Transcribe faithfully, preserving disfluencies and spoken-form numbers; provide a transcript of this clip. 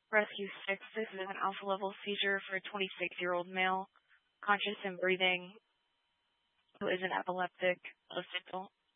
Rescue six, this is an alpha level seizure for a twenty-six-year-old male, conscious and breathing, who is an epileptic, listed